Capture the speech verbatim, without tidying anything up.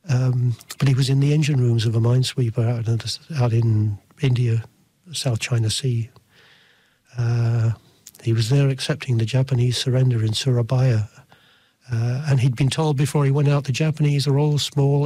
Um, but he was in the engine rooms of a minesweeper out, in the- out in India, South China Sea. Uh, he was there accepting the Japanese surrender in Surabaya. Uh, and he'd been told before he went out, the Japanese are all small,